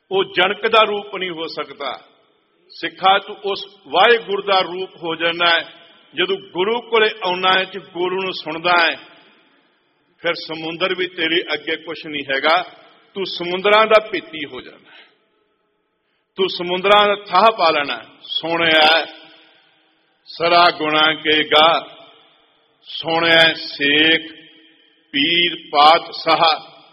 वो जनक का रूप नहीं हो सकता। सिखा तू उस वाहिगुरु का रूप हो जाना है। जदों गुरु को आना है तो गुरु नूं सुनदा है, फिर समुंदर भी तेरे अगे कुछ नहीं हैगा। तू समुद्रां दा भेती हो जाना है, तू समुद्रां दा थाह पा लेना। सुनिया सरा गुणा के गा, सुनिया सेख पीर पात सहा।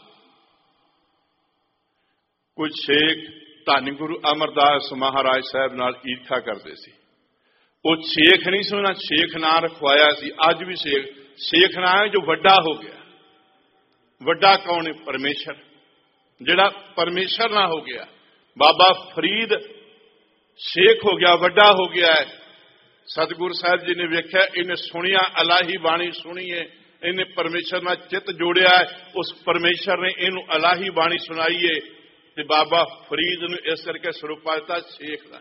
कुछ शेख धन गुरु अमरदास महाराज साहब नाल ईर्खा करते सी। वो शेख नहीं सुना, शेख ना रखवाया सी। अज भी शेख ना है जो वड्डा हो गया। वड्डा कौन है? परमेश्वर। जिहड़ा परमेश्वर ना हो गया, बाबा फरीद शेख हो गया, वड्डा हो गया है। सतगुरु साहब जी ने वेख्या, इन्हें सुनिया अलाही बाणी सुनी है, इन्हें परमेश्वर नाल चित जोड़िया है। उस परमेश्वर ने इनू अलाही बाणी सुनाई है ते बाबा फरीद नूं इस करके स्वरूपा दिता शेख दा।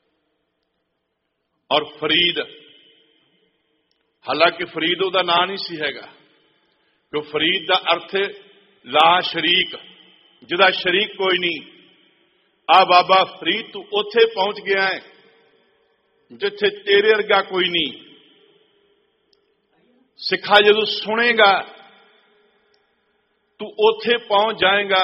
और फरीद, हालांकि फरीद उहदा नाम नहीं सी हैगा, क्यों फरीद का अर्थ ला शरीक, जिहदा शरीक कोई नहीं। आ बाबा फरीद तू उत्थे पहुंच गया है जिथे तेरे वर्गा कोई नहीं। सिखा जदों सुनेगा तू उत्थे पहुंच जाएगा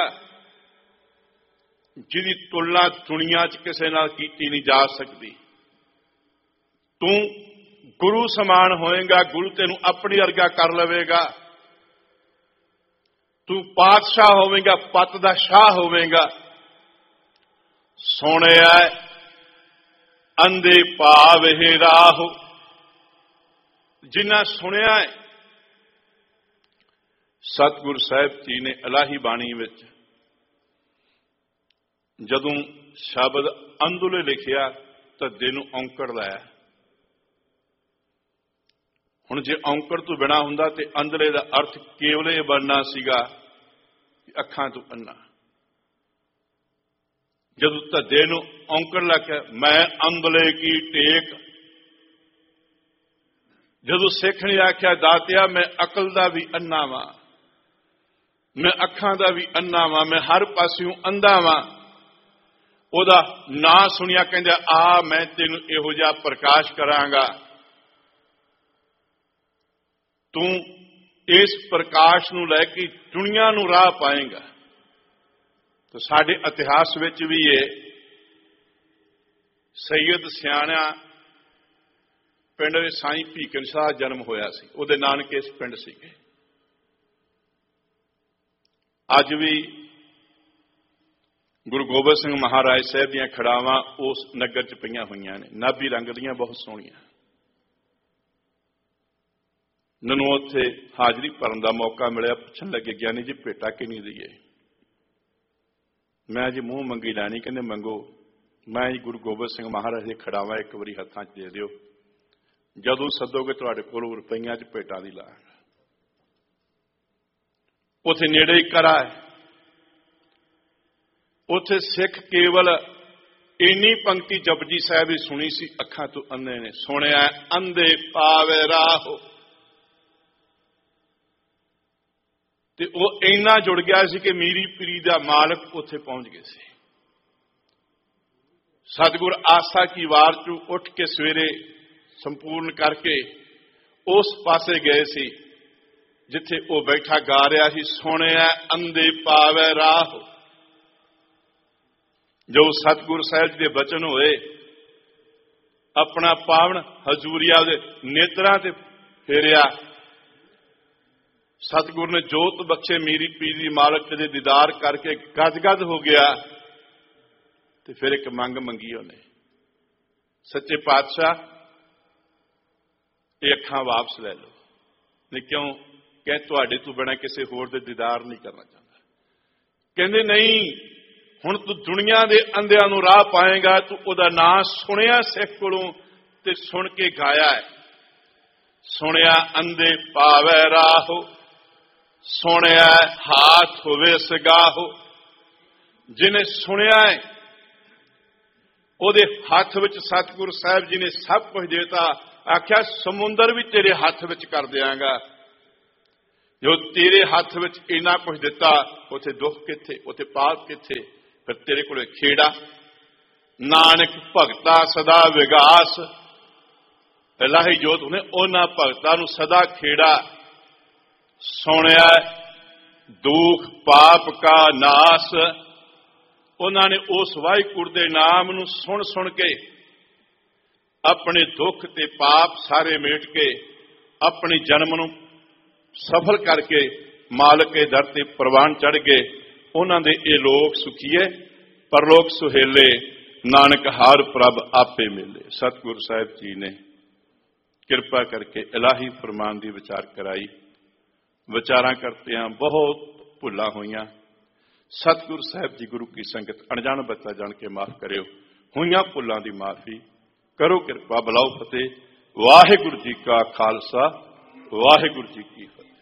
जिहदी तुलना दुनिया च किसी नाल कीती नहीं जा सकती। तू गुरु समान होएगा, गुरु तेनू अपनी वर्गा कर लवेगा। तू पातशाह होवेगा, पत दा शाह होवेगा। सुनिया अंधे पावे राह, जिन्ना सुनिया है। सतगुरु साहिब जी ने इलाही बाणी विच जदों शब्द अंदुले लिखिया धद्दे नूं औंकड़ लाया। हुण जे औंकड़ तो बिना हुंदा ते अंदले दा अर्थ केवल ये बनना सीगा अखां तो अन्ना। जदों धद्दे नूं औंकड़ लग्या, मैं अंदले की टेक। जदों सिख ने आख्या, दातिया मैं अकल दा भी अन्ना वां, मैं अखां दा भी अन्ना वां, मैं हर पासियों अंधा वां। ओदा ना सुनिया कहंदा, आ मैं तेनू इहो जिहा प्रकाश करांगा, तू इस प्रकाश नूं लैके दुनिया नूं राह पाएगा। तो साडे इतिहास विच भी ये सैयद सियाणा पिंड साईं भीकन शाह जन्म होया सी, उहदे नानके इस पिंड सीगे। अज भी गुरु गोबिंद सिंह महाराज साहब दीयां खड़ावां उस नगर च पईयां होईयां ने, नाभी रंग दीयां बहुत सोहणियां। मैनूं उत्थे हाजरी भरन दा मौका मिलिया, पुछण लगे ज्ञानी जी भेटा किन्नी दईए। मैं जी मूँह मंगी लैनी, कहंदे मंगो। मैं जी गुरु गोबिंद सिंह महाराज दे खड़ावां एक वारी हत्थां च दे दिओ, जदों सदोगे तुहाडे कोल रुपईयां च भेटां दी लांग। उत्थे नेड़े ही करा है, उत्थे सिख केवल इन्नी पंक्ति जपजी साहिब ही सुनी सी, अखां तो अंधे ने। सुनिया अंधे पावे राह, ते वो इन्ना जुड़ गया सी कि मीरी पीरी दा मालक उत्थे पहुंच गए सी। सतगुर आस्था की वार चू उठ के सवेरे संपूर्ण करके उस पासे गए सी जिथे वो बैठा गा रहा सी, सुनिया अंधे पावे राह। जो सतगुरु साहिब जी के बचन होए, अपना पावन हजूरिया दे नेत्रां ते फेरिया। सतगुरु ने जोत बख्शे, मीरी पीरी मालक दे दीदार करके गदगद हो गया। तो फिर एक मंग मंगी उन्हें, सच्चे पातशाह ये अखां वापस ले लो। नहीं क्यों? कह तुहाडे तो बिना किसी होर दे दीदार नहीं करना चाहता। कहंदे नहीं, हुण तू दुनिया दे अंधियां नूं राह पाएगा। तू उहदा नाम सुनिया सिख कोलों ते सुन के गाया है। सुनिया अंधे पावे राहो, सुनिया हाथ होवे सगाहो। जिन्हें सुनिया है उहदे हाथ विच सतगुरु साहिब जी ने सब कुछ देता। आख्या समुंदर भी तेरे हाथ विच कर दियांगा। जो तेरे हाथ विच इन्ना कुछ दिता, उथे दुख किथे, उथे पाप किथे। ਫਿਰ ਤੇਰੇ ਕੋਲੇ ਖੇੜਾ। ਨਾਨਕ ਭਗਤਾ ਸਦਾ ਵਿਗਾਸ, ਇਲਾਹੀ ਜੋਤ ਨੇ ਉਹਨਾਂ ਭਗਤਾਂ ਨੂੰ ਸਦਾ ਖੇੜਾ। ਸੁਣਿਆ ਦੁੱਖ ਪਾਪ ਕਾ ਨਾਸ, ਉਹਨਾਂ ਨੇ ਉਸ ਵਾਹਿਗੁਰੂ ਦੇ ਨਾਮ ਨੂੰ ਸੁਣ ਸੁਣ ਕੇ ਆਪਣੇ ਦੁੱਖ ਤੇ ਪਾਪ ਸਾਰੇ ਮੇਟ ਕੇ ਆਪਣੇ ਜਨਮ ਨੂੰ ਸਫਲ ਕਰਕੇ ਮਾਲਕ ਦੇ ਦਰ ਤੇ ਪ੍ਰਵਾਨ ਚੜ੍ਹ ਗਏ। ਉਹਨਾਂ ਦੇ ਇਹ ਲੋਕ ਸੁਖੀਏ, ਪਰਲੋਕ ਸੁਹੇਲੇ, ਨਾਨਕ ਹਰ ਪ੍ਰਭ ਆਪੇ ਮਿਲੇ। ਸਤਿਗੁਰੂ ਸਾਹਿਬ ਜੀ ਨੇ ਕਿਰਪਾ ਕਰਕੇ ਇਲਾਹੀ ਫਰਮਾਨ ਦੀ ਵਿਚਾਰ ਕਰਾਈ। ਵਿਚਾਰਾਂ ਕਰਤਿਆਂ ਬਹੁਤ ਭੁੱਲਾਂ ਹੋਈਆਂ। ਸਤਿਗੁਰੂ ਸਾਹਿਬ ਜੀ ਗੁਰੂ ਕੀ ਸੰਗਤ ਅਣਜਾਣ ਬੱਚਾ ਜਾਣ ਕੇ ਮਾਫ ਕਰਿਓ। ਹੋਈਆਂ ਭੁੱਲਾਂ ਦੀ ਮਾਫੀ ਕਰੋ ਕਿਰਪਾ। ਬਲਾਓ ਫਤਿਹ। ਵਾਹਿਗੁਰੂ ਜੀ ਕਾ ਖਾਲਸਾ, ਵਾਹਿਗੁਰੂ ਜੀ ਕੀ ਫਤਿਹ।